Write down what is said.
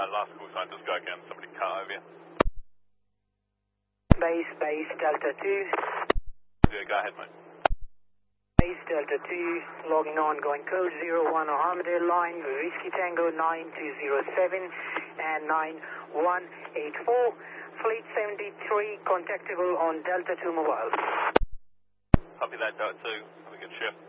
last call sign does go again. Somebody cut over you. Base Delta 2. Yeah, go ahead, mate. Base Delta 2, logging on, going code 01 Armadale line, Whiskey Tango 9207 and 9184. Fleet 73, contactable on Delta 2 mobile. Copy that, Delta 2. Have a good shift.